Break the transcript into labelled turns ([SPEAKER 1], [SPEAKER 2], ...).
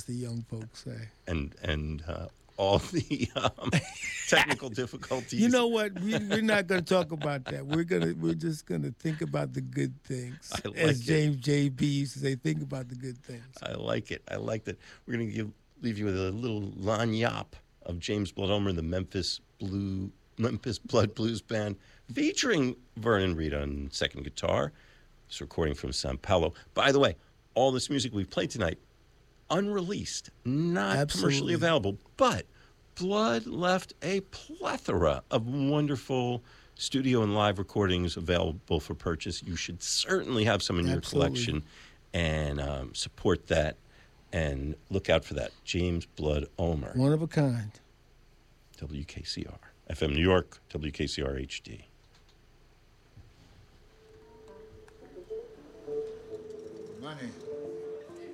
[SPEAKER 1] the young folks say.
[SPEAKER 2] And all the technical difficulties.
[SPEAKER 1] You know what? We're not going to talk about that. We're just gonna think about the good things.
[SPEAKER 2] I like
[SPEAKER 1] As
[SPEAKER 2] it.
[SPEAKER 1] James J.B. used to say, think about the good things.
[SPEAKER 2] I like it. I like that. We're going to leave you with a little lagniappe of James Blood Ulmer and the Memphis Blood Blues Band, featuring Vernon Reid on second guitar. This recording from Sao Paulo. By the way, all this music we've played tonight, unreleased, not commercially available, but Blood left a plethora of wonderful studio and live recordings available for purchase. You should certainly have some in your collection and support that and look out for that. James Blood Ulmer.
[SPEAKER 1] One of a kind.
[SPEAKER 2] WKCR. FM New York, WKCR HD.
[SPEAKER 3] Money.